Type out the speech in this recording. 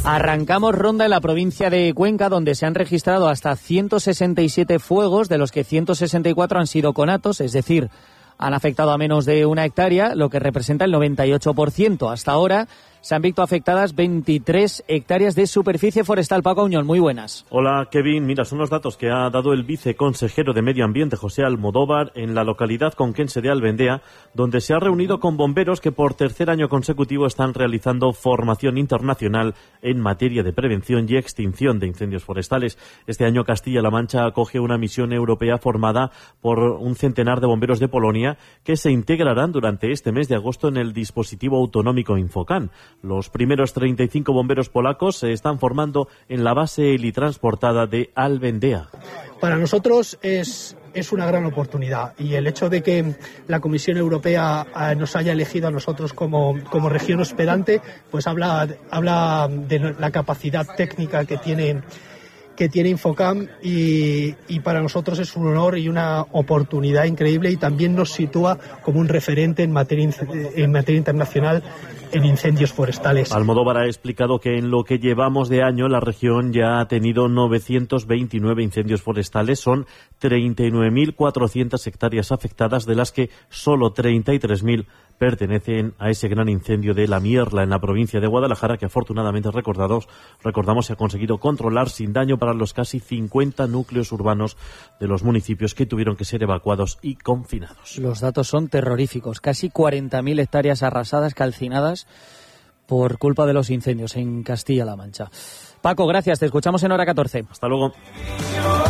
Arrancamos ronda en la provincia de Cuenca, donde se han registrado hasta 167 fuegos, de los que 164 han sido conatos, es decir, han afectado a menos de 1 hectárea, lo que representa el 98%. Hasta ahora se han visto afectadas 23 hectáreas de superficie forestal. Paco Auñón, muy buenas. Hola, Kevin. Mira, son los datos que ha dado el viceconsejero de Medio Ambiente, José Almodóvar, en la localidad conquense de Albendea, donde se ha reunido con bomberos que por tercer año consecutivo están realizando formación internacional en materia de prevención y extinción de incendios forestales. Este año Castilla-La Mancha acoge una misión europea formada por un centenar de bomberos de Polonia que se integrarán durante este mes de agosto en el dispositivo autonómico Infocam. Los primeros 35 bomberos polacos se están formando en la base helitransportada de Albendea. Para nosotros es una gran oportunidad, y el hecho de que la Comisión Europea nos haya elegido a nosotros como región hospedante, pues habla de la capacidad técnica que tiene Infocam, y para nosotros es un honor y una oportunidad increíble, y también nos sitúa como un referente en materia internacional en incendios forestales. Almodóvar ha explicado que en lo que llevamos de año la región ya ha tenido 929 incendios forestales, son 39.400 hectáreas afectadas, de las que solo 33.000 pertenecen a ese gran incendio de La Mierla en la provincia de Guadalajara, que afortunadamente recordamos se ha conseguido controlar sin daño para los casi 50 núcleos urbanos de los municipios que tuvieron que ser evacuados y confinados. Los datos son terroríficos, casi 40.000 hectáreas arrasadas, calcinadas por culpa de los incendios en Castilla-La Mancha. Paco, gracias, te escuchamos en Hora 14. Hasta luego.